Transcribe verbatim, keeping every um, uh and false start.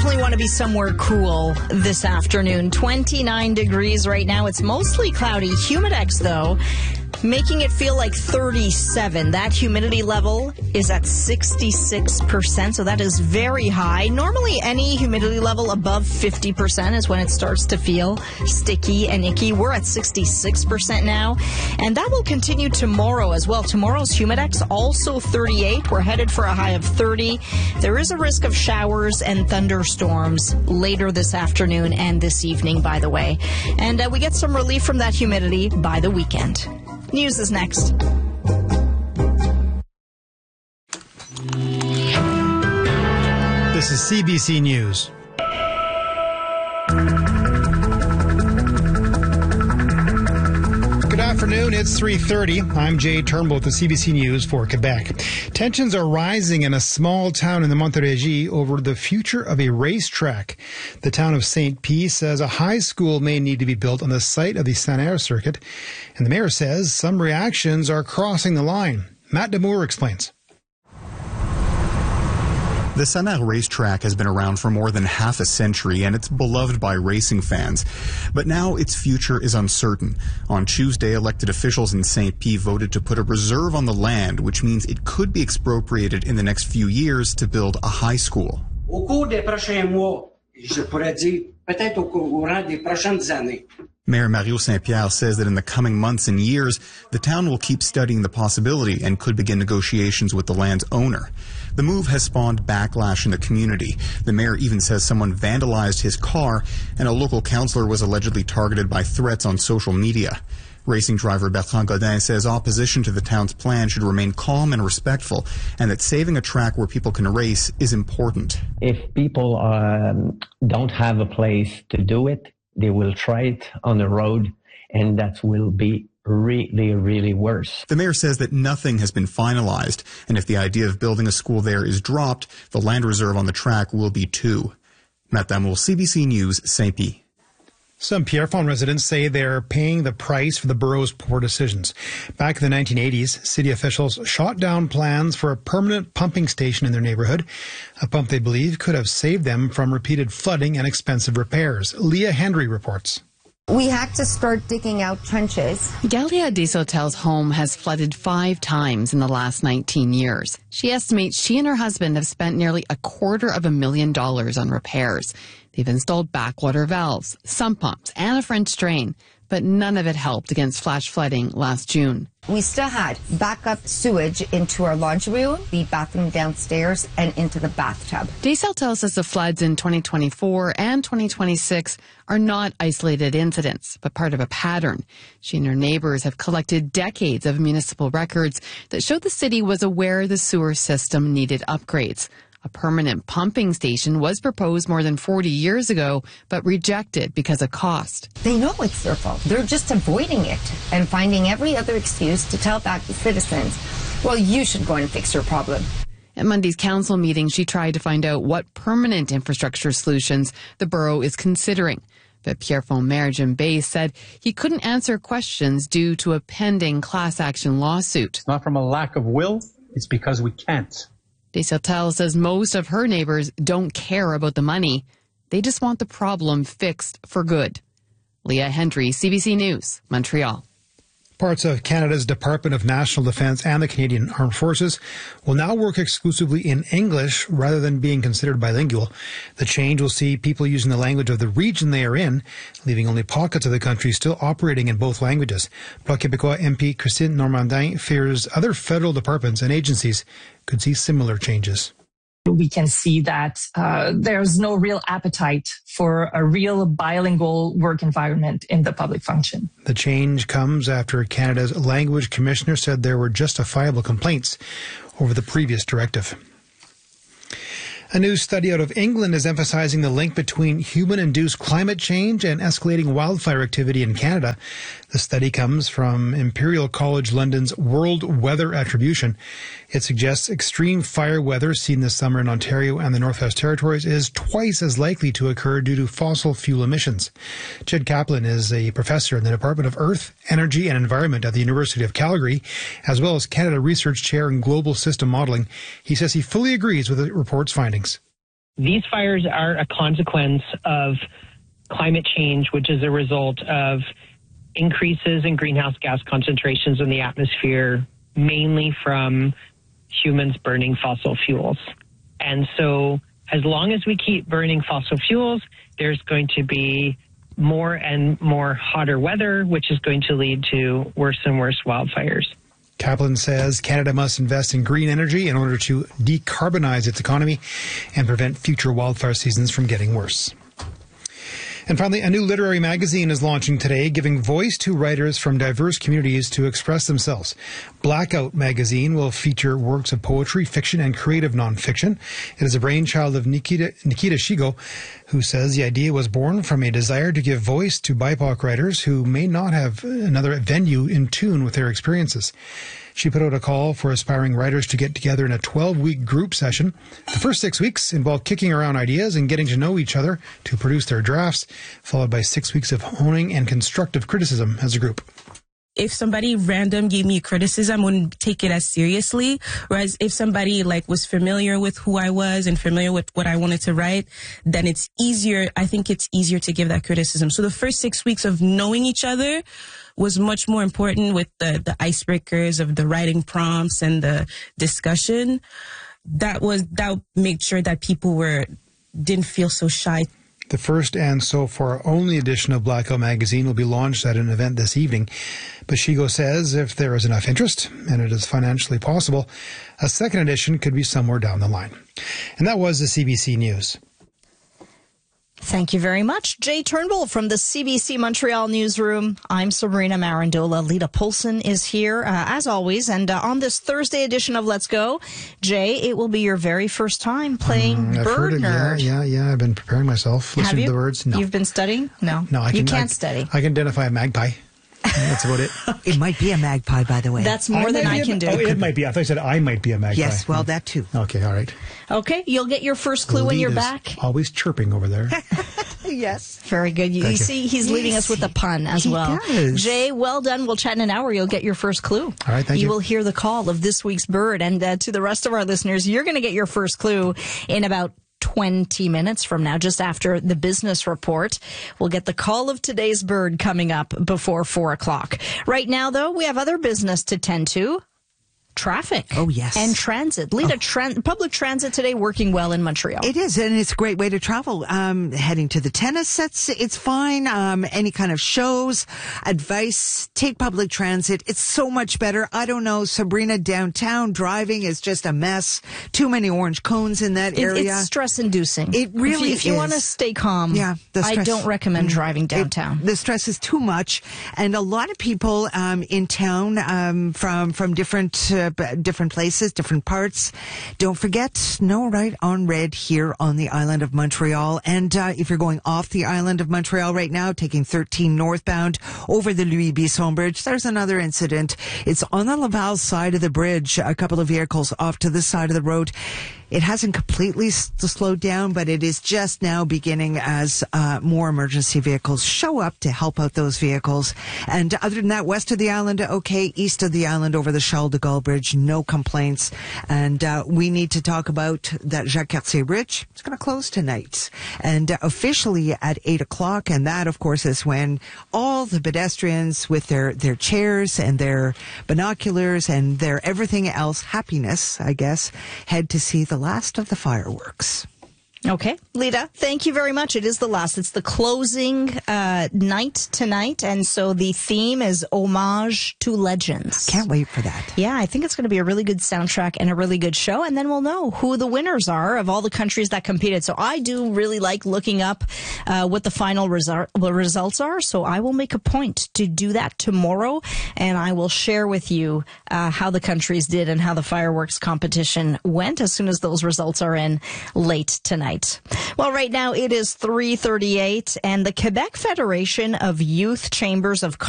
definitely want to be somewhere cool this afternoon. twenty-nine degrees right now. It's mostly cloudy. Humidex, though, making it feel like thirty-seven. That humidity level is at sixty-six percent, so that is very high. Normally, any humidity level above fifty percent is when it starts to feel sticky and icky. We're at sixty-six percent now, and that will continue tomorrow as well. Tomorrow's Humidex also thirty-eight. We're headed for a high of thirty. There is a risk of showers and thunderstorms later this afternoon and this evening, by the way. And uh, we get some relief from that humidity by the weekend. News is next. This is C B C News. Good afternoon, it's three thirty. I'm Jay Turnbull with the C B C News for Quebec. Tensions are rising in a small town in the Montérégie over the future of a racetrack. The town of Saint Pie says a high school may need to be built on the site of the Saint-Air circuit, and the mayor says some reactions are crossing the line. Matt Damour explains. The Saint-Air racetrack has been around for more than half a century, and it's beloved by racing fans. But now its future is uncertain. On Tuesday, elected officials in Saint Pie voted to put a reserve on the land, which means it could be expropriated in the next few years to build a high school. Au cours des prochains mois, je pourrais dire peut-être au courant des prochaines années. Mayor Mario Saint-Pierre says that in the coming months and years, the town will keep studying the possibility and could begin negotiations with the land's owner. The move has spawned backlash in the community. The mayor even says someone vandalized his car, and a local councillor was allegedly targeted by threats on social media. Racing driver Bertrand Godin says opposition to the town's plan should remain calm and respectful, and that saving a track where people can race is important. If people um, don't have a place to do it, they will try it on the road, and that will be really, really worse. The mayor says that nothing has been finalized, and if the idea of building a school there is dropped, the land reserve on the track will be too. Matt Damour, C B C News, Saint Pie. Some Pierrefonds residents say they're paying the price for the borough's poor decisions. Back in the nineteen eighties, city officials shot down plans for a permanent pumping station in their neighborhood, a pump they believe could have saved them from repeated flooding and expensive repairs. Leah Hendry reports. We had to start digging out trenches. Galia Desotel's home has flooded five times in the last nineteen years. She estimates she and her husband have spent nearly a quarter of a million dollars on repairs. They've installed backwater valves, sump pumps, and a French drain, but none of it helped against flash flooding last June. We still had backup sewage into our laundry room, the bathroom downstairs, and into the bathtub. Desotel says the floods in twenty twenty-four and twenty twenty-six are not isolated incidents, but part of a pattern. She and her neighbors have collected decades of municipal records that show the city was aware the sewer system needed upgrades. A permanent pumping station was proposed more than forty years ago, but rejected because of cost. They know it's their fault. They're just avoiding it and finding every other excuse to tell back the citizens, well, you should go and fix your problem. At Monday's council meeting, she tried to find out what permanent infrastructure solutions the borough is considering. But Pierrefonds Mayor Jim Bass said he couldn't answer questions due to a pending class action lawsuit. It's not from a lack of will, it's because we can't. Desotel says most of her neighbors don't care about the money. They just want the problem fixed for good. Leah Hendry, C B C News, Montreal. Parts of Canada's Department of National Defence and the Canadian Armed Forces will now work exclusively in English rather than being considered bilingual. The change will see people using the language of the region they are in, leaving only pockets of the country still operating in both languages. Bloc Québécois M P Christine Normandin fears other federal departments and agencies could see similar changes. We can see that uh, there's no real appetite for a real bilingual work environment in the public function. The change comes after Canada's language commissioner said there were justifiable complaints over the previous directive. A new study out of England is emphasizing the link between human-induced climate change and escalating wildfire activity in Canada. The study comes from Imperial College London's World Weather Attribution. It suggests extreme fire weather seen this summer in Ontario and the Northwest Territories is twice as likely to occur due to fossil fuel emissions. Jed Kaplan is a professor in the Department of Earth, Energy and Environment at the University of Calgary, as well as Canada Research Chair in Global System Modeling. He says he fully agrees with the report's findings. these fires are a consequence of climate change, which is a result of increases in greenhouse gas concentrations in the atmosphere, mainly from humans burning fossil fuels. And so as long as we keep burning fossil fuels, there's going to be more and more hotter weather, which is going to lead to worse and worse wildfires. Kaplan says Canada must invest in green energy in order to decarbonize its economy and prevent future wildfire seasons from getting worse. And finally, a new literary magazine is launching today, giving voice to writers from diverse communities to express themselves. Blackout magazine will feature works of poetry, fiction, and creative nonfiction. It is a brainchild of Nikita, Nikita Shigo, who says the idea was born from a desire to give voice to B I P O C writers who may not have another venue in tune with their experiences. She put out a call for aspiring writers to get together in a twelve-week group session. The first six weeks involved kicking around ideas and getting to know each other to produce their drafts, followed by six weeks of honing and constructive criticism as a group. If somebody random gave me criticism, I wouldn't take it as seriously. Whereas if somebody like was familiar with who I was and familiar with what I wanted to write, then it's easier. I think it's easier to give that criticism. So the first six weeks of knowing each other was much more important with the, the icebreakers of the writing prompts and the discussion. That was, that made sure that people were, didn't feel so shy. The first and so far only edition of Blackout magazine will be launched at an event this evening. But Shigo says if there is enough interest and it is financially possible, a second edition could be somewhere down the line. And that was the C B C News. Thank you very much. Jay Turnbull from the C B C Montreal newsroom. I'm Sabrina Marandola. Lita Polson is here, uh, as always. And uh, on this Thursday edition of Let's Go, Jay, it will be your very first time playing um, I've Bird heard it, Nerd. Yeah, yeah, yeah. I've been preparing myself, listening Have you? to the words. No. You've been studying? No. No, I can, you can't I, study. I can identify a magpie. That's about it. It might be a magpie, by the way. That's more I than I a, can do. Oh, it might be. I thought you said I might be a magpie. Yes, well, that too. Okay, all right. Okay, you'll get your first clue when you're Lead is back. Always chirping over there. Yes. Very good. You, you see, he's Yes, leading us with a pun as he well. does. Jay, well done. We'll chat in an hour. You'll get your first clue. All right, thank you. You will hear the call of this week's bird. And uh, to the rest of our listeners, you're going to get your first clue in about twenty minutes from now, just after the business report. We'll get the call of today's bird coming up before four o'clock. Right now, though, we have other business to tend to. Traffic. Oh, yes. And transit. Lita, Oh. tran- public transit today working well in Montreal. It is, and it's a great way to travel. Um, heading to the tennis sets, it's fine. Um, any kind of shows, advice, take public transit. It's so much better. I don't know, Sabrina, downtown driving is just a mess. Too many orange cones in that It- area. It's stress-inducing. It really If you, if you is. want to stay calm, Yeah, the I stress- don't recommend Mm. driving downtown. It- the stress is too much, and a lot of people um, in town um, from from different uh, b- different places, different parts. Don't forget, no right on red here on the island of Montreal. And uh, if you're going off the island of Montreal right now, taking thirteen northbound over the Louis Bisson Bridge, there's another incident. It's on the Laval side of the bridge. A couple of vehicles off to the side of the road. It hasn't completely s- slowed down, but it is just now beginning as uh, more emergency vehicles show up to help out those vehicles. And other than that, west of the island, okay. East of the island, over the Charles de Gaulle Bridge, no complaints. And uh, we need to talk about that Jacques Cartier Bridge. It's going to close tonight, and uh, officially at eight o'clock. And that, of course, is when all the pedestrians with their their chairs and their binoculars and their everything else, happiness, I guess, head to see the last of the fireworks. Okay. Lita, thank you very much. It is the last. It's the closing uh, night tonight. And so the theme is Homage to Legends. Can't wait for that. Yeah, I think it's going to be a really good soundtrack and a really good show. And then we'll know who the winners are of all the countries that competed. So I do really like looking up uh, what the final resu- results are. So I will make a point to do that tomorrow. And I will share with you uh, how the countries did and how the fireworks competition went as soon as those results are in late tonight. Well, right now it is three thirty-eight, and the Quebec Federation of Youth Chambers of